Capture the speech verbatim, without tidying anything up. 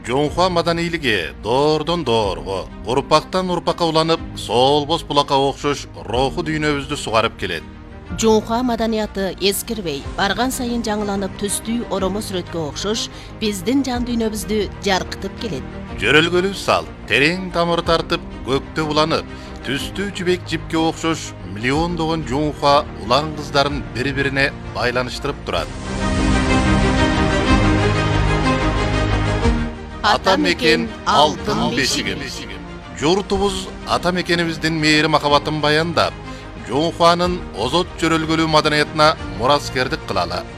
Жонхуа маданийлиги доордон доорго, урпактан урпакка уланып, солбос булакка окшош руху дүйнөбүздү сугарып келет. Жонхуа маданияты эскирбей, барган сайын жаңыланып түстүү оромо сүрөткө окшош биздин жан дүйнөбүздү жаркытып келет. Жөрөлгөлүү салт, терең тамыр тартып, көктө уланып, түстүү жибек жипке окшош миллиондогон жонхуа улан кыздарын бири-бирине байланыштырып турат. Ата мекен алтын бешигим. Журтубуз ата мекенибиздин мээри махабатын баяндап, Жонхуанын озот жөрөлгөлүү маданиятына мураскердик кылалы.